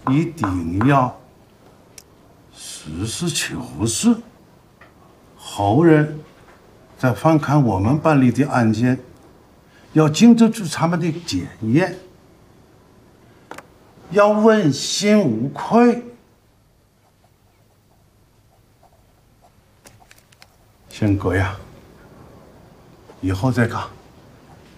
一定要实事求是，后人再翻看我们办理的案件，要经得住他们的检验，要问心无愧。贤哥呀，以后再干。